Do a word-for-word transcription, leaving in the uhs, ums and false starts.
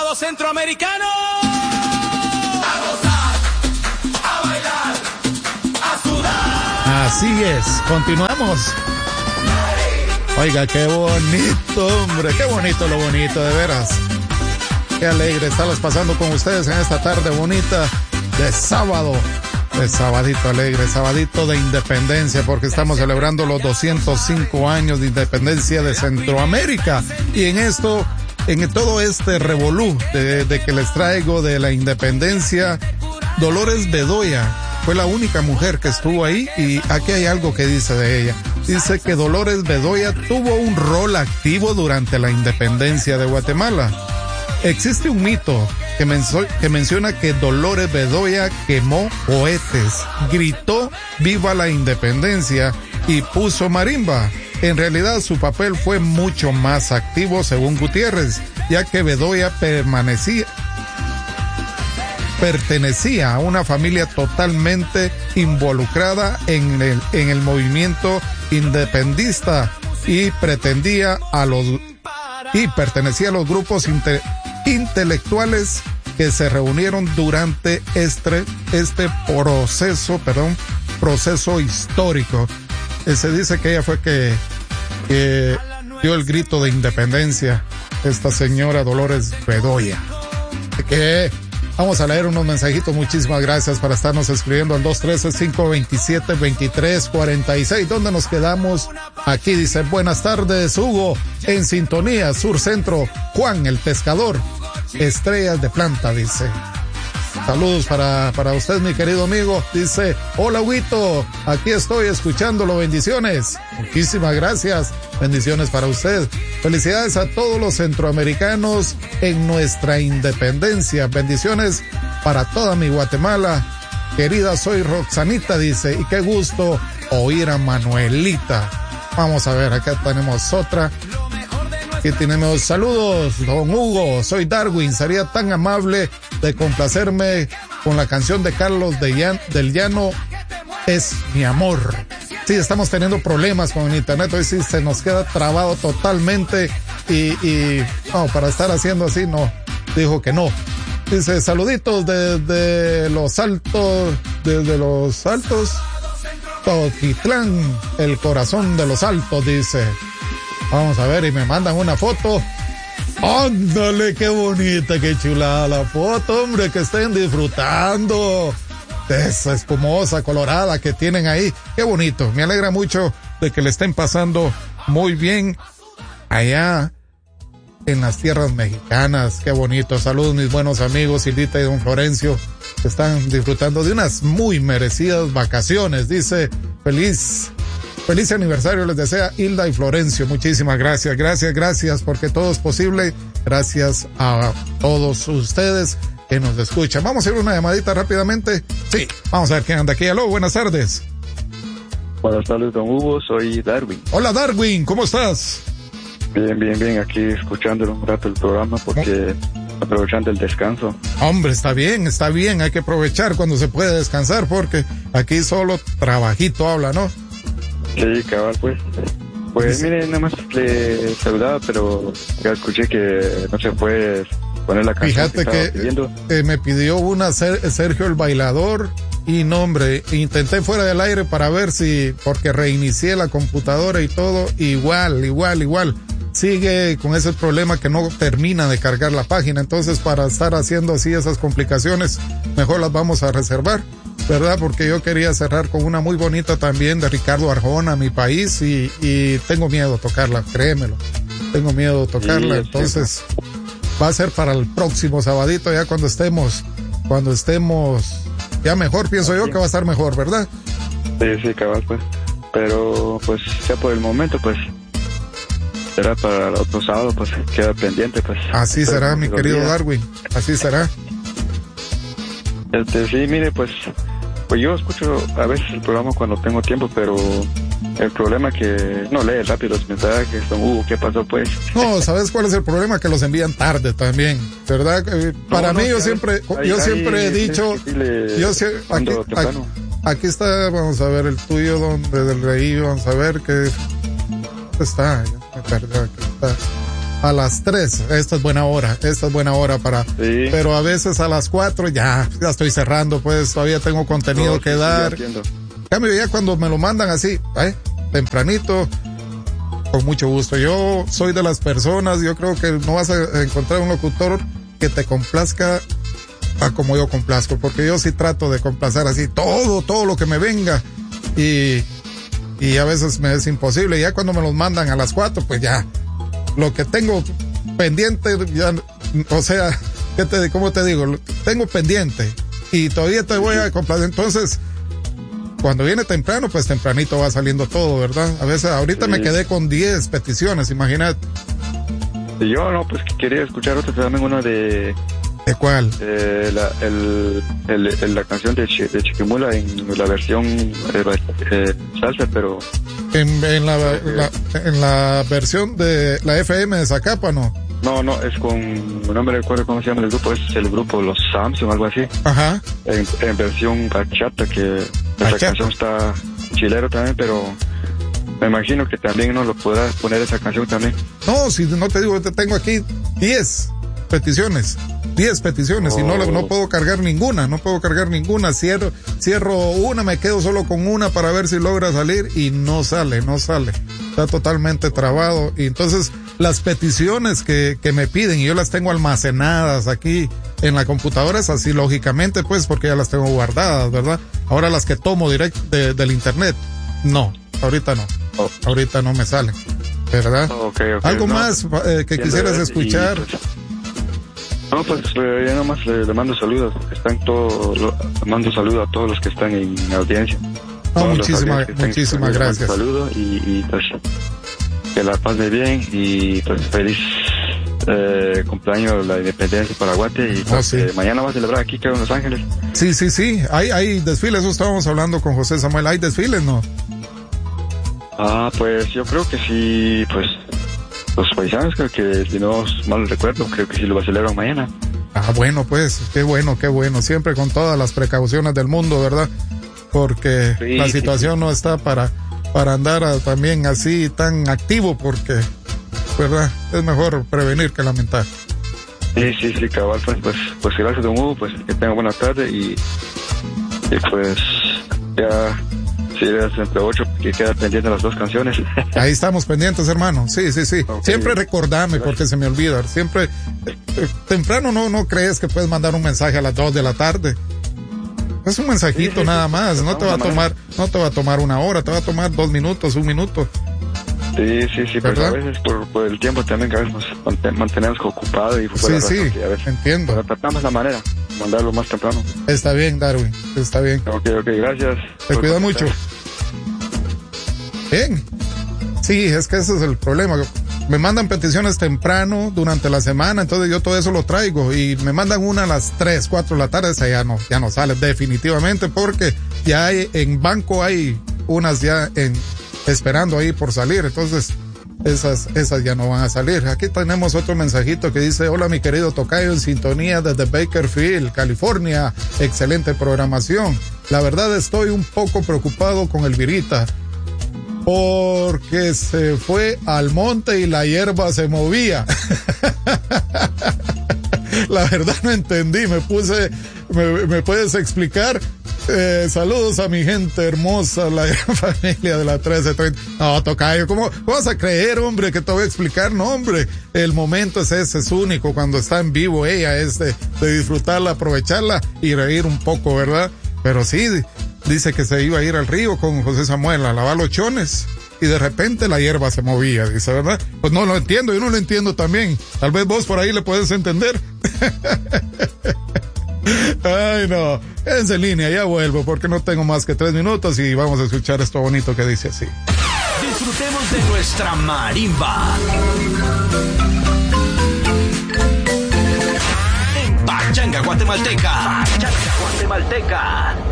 los centroamericanos. A gozar, a bailar, a sudar. Así es, continuamos. Oiga, qué bonito, hombre, qué bonito lo bonito, de veras. Qué alegre estarles pasando con ustedes en esta tarde bonita de sábado. De sabadito alegre, sabadito de independencia, porque estamos celebrando los doscientos cinco años de independencia de Centroamérica. Y en esto, en todo este revolú de, de que les traigo de la independencia, Dolores Bedoya fue la única mujer que estuvo ahí, y aquí hay algo que dice de ella. Dice que Dolores Bedoya tuvo un rol activo durante la independencia de Guatemala. Existe un mito que, menso- que menciona que Dolores Bedoya quemó cohetes, gritó viva la independencia y puso marimba. En realidad su papel fue mucho más activo según Gutiérrez, ya que Bedoya permanecía, pertenecía a una familia totalmente involucrada en el, en el movimiento independista y pretendía a los y pertenecía a los grupos inter, intelectuales que se reunieron durante este, este proceso, perdón, proceso histórico. Eh, se dice que ella fue que, que dio el grito de independencia, esta señora Dolores Bedoya. Que vamos a leer unos mensajitos. Muchísimas gracias para estarnos escribiendo al dos uno tres, cinco dos siete, dos tres cuatro seis. ¿Dónde nos quedamos? Aquí dice, buenas tardes, Hugo, en sintonía, Sur Centro, Juan el Pescador, estrellas de planta, dice. Saludos para, para usted, mi querido amigo. Dice, hola, Huguito, aquí estoy escuchándolo, bendiciones. Muchísimas gracias, bendiciones para usted. Felicidades a todos los centroamericanos en nuestra independencia. Bendiciones para toda mi Guatemala. Querida, soy Roxanita, dice, y qué gusto oír a Manuelita. Vamos a ver, acá tenemos otra. Aquí tenemos saludos, don Hugo, soy Darwin, sería tan amable de complacerme con la canción de Carlos de Llan, del Llano, Es mi amor. Sí, estamos teniendo problemas con el internet, hoy sí se nos queda trabado totalmente y, y no, para estar haciendo así, no, dijo que no. Dice, saluditos desde los altos, desde los altos, Totitlán, el corazón de los altos, dice. Vamos a ver, y me mandan una foto. ¡Ándale, qué bonita, qué chulada la foto, hombre! Que estén disfrutando de esa espumosa colorada que tienen ahí. ¡Qué bonito! Me alegra mucho de que le estén pasando muy bien allá en las tierras mexicanas. ¡Qué bonito! Saludos, mis buenos amigos, Hildita y don Florencio, que están disfrutando de unas muy merecidas vacaciones. Dice, feliz... Feliz aniversario les desea Hilda y Florencio. Muchísimas gracias, gracias, gracias, porque todo es posible. Gracias a todos ustedes que nos escuchan. Vamos a ir una llamadita rápidamente. Sí, vamos a ver quién anda aquí. Aló, buenas tardes. Buenas tardes, don Hugo, soy Darwin. Hola, Darwin, ¿cómo estás? Bien, bien, bien, aquí escuchándolo un rato el programa porque aprovechando el descanso. Hombre, está bien, está bien, hay que aprovechar cuando se puede descansar porque aquí solo trabajito habla, ¿no? Sí, cabal, pues. Pues mire, nada más le saludaba, pero ya escuché que no se puede poner la canción. Fíjate que, que eh, me pidió una Sergio el Bailador y no, hombre, intenté fuera del aire para ver si, porque reinicié la computadora y todo, igual, igual, igual. Sigue con ese problema que no termina de cargar la página, entonces para estar haciendo así esas complicaciones, mejor las vamos a reservar, ¿verdad? Porque yo quería cerrar con una muy bonita también de Ricardo Arjona, Mi País, y, y tengo miedo de tocarla, créemelo, tengo miedo de tocarla, sí, entonces sí. Va a ser para el próximo sabadito, ya cuando estemos, cuando estemos ya mejor, pienso yo que va a estar mejor, ¿verdad? Sí, sí, cabal, pues, pero pues ya por el momento, pues será para el otro sábado, pues queda pendiente, pues. Así será, mi querido días. Darwin, así será. Este, sí, mire, pues, pues yo escucho a veces el programa cuando tengo tiempo, pero el problema es que no lee rápido los mensajes, don Hugo, ¿qué pasó, pues? No, ¿sabes cuál es el problema? Que los envían tarde también, ¿verdad? Eh, para no, mí, no, yo siempre, hay, yo hay, siempre he dicho, yo siempre, aquí, aquí, aquí está, vamos a ver el tuyo, donde del Rey, vamos a ver que está, ya me perdí, aquí está. a las tres, esta es buena hora, esta es buena hora para, sí. Pero a veces a las cuatro ya, ya estoy cerrando, pues todavía tengo contenido no, que sí, dar. Sí, cambio ya cuando me lo mandan así, ¿eh? Tempranito, con mucho gusto. Yo soy de las personas, yo creo que no vas a encontrar un locutor que te complazca a como yo complazco, porque yo sí trato de complacer así todo, todo lo que me venga, y, y a veces me es imposible. Ya cuando me los mandan a las cuatro, pues ya, lo que tengo pendiente, ya, o sea, ¿qué te, ¿cómo te digo? Tengo pendiente y todavía te voy a complacer. Entonces, cuando viene temprano, pues tempranito va saliendo todo, ¿verdad? A veces, ahorita sí. Me quedé con diez peticiones, imagínate. Y yo, no, pues quería escuchar otra, también una de... ¿De cuál? Eh, la, el, el, el, la canción de, Ch- de Chiquimula en la versión eh, eh, salsa, pero... En, en, la, la, en la versión de la F M de Zacapa, ¿no? No, no, es con... No me recuerdo cómo se llama el grupo, es el grupo Los Samsung, algo así. Ajá. En, en versión bachata, que esa canción está chilero también, pero... Me imagino que también no lo podrás poner esa canción también. No, si no te digo, te tengo aquí diez peticiones. diez peticiones oh. Y no, no puedo cargar ninguna, no puedo cargar ninguna. Cierro, cierro una, me quedo solo con una para ver si logra salir y no sale, no sale. Está totalmente trabado. Y entonces las peticiones que, que me piden, y yo las tengo almacenadas aquí en la computadora, es así lógicamente, pues, porque ya las tengo guardadas, ¿verdad? Ahora las que tomo directo de, del internet, no, ahorita no. Oh. Ahorita no me sale, ¿verdad? Okay, okay, ¿Algo no, más eh, que quisieras escuchar? Y, pues, no, pues eh, ya nomás le, le mando saludos. Están todos, lo, mando saludos a todos los que están en audiencia. No, muchísimas, muchísimas gracias. Un saludo y, y pues que la pasen bien y pues feliz eh, cumpleaños la independencia para Guate y pues, oh, sí. eh, mañana va a celebrar aquí creo en Los Ángeles. Sí, sí, sí. Hay, hay desfiles. Eso estábamos hablando con José Samuel. Hay desfiles, ¿no? Ah, pues yo creo que sí, pues los paisanos creo que, si no mal recuerdo, creo que sí lo va a celebrar mañana. Ah, bueno, pues, qué bueno, qué bueno, siempre con todas las precauciones del mundo, ¿verdad? Porque sí, la situación sí, sí. no está para, para andar a, también así tan activo, porque, ¿verdad? Es mejor prevenir que lamentar. Sí, sí, sí, cabal, pues, pues, pues gracias, don Hugo, pues que tenga buena tarde y, y pues ya... Sí, es entre ocho, que queda pendiente las dos canciones. Ahí estamos pendientes, hermano. Sí, sí, sí. Okay. Siempre recordame, gracias. Porque se me olvida. Siempre, eh, temprano no, no crees que puedes mandar un mensaje a las dos de la tarde. Es un mensajito sí, sí, nada sí, más. Sí, no te va a tomar, no te va a tomar una hora, te va a tomar dos minutos, un minuto. Sí, sí, sí, pero a veces por, por el tiempo también que a veces nos mantenemos ocupados y fue sí, sí, a veces, entiendo. Pero tratamos la manera, mandarlo más temprano. Está bien, Darwin, está bien. Ok, ok, gracias. Te cuida mucho. Bien. Sí, es que ese es el problema. Me mandan peticiones temprano durante la semana, entonces yo todo eso lo traigo y me mandan una a las tres, cuatro de la tarde, esa ya no, ya no sale definitivamente porque ya hay, en banco hay unas ya en, esperando ahí por salir, entonces esas, esas ya no van a salir. Aquí tenemos otro mensajito que dice: hola mi querido tocayo, en sintonía desde Bakersfield, California, excelente programación. La verdad estoy un poco preocupado con el Virita, porque se fue al monte y la hierba se movía. La verdad no entendí, me puse, me, me puedes explicar. Eh, saludos a mi gente hermosa, la gran familia de la trece treinta. No, tocayo, ¿cómo, ¿cómo vas a creer, hombre, que te voy a explicar? No, hombre, el momento es ese, es único, cuando está en vivo ella, es de, de disfrutarla, aprovecharla y reír un poco, ¿verdad? Pero sí, dice que se iba a ir al río con José Samuel a lavar los chones y de repente la hierba se movía, dice, ¿verdad? Pues no lo entiendo, yo no lo entiendo también. Tal vez vos por ahí le puedes entender. Ay, no. Quédense en línea, ya vuelvo porque no tengo más que tres minutos y vamos a escuchar esto bonito que dice así. Disfrutemos de nuestra marimba. En Pachanga Guatemalteca. Pachanga Guatemalteca.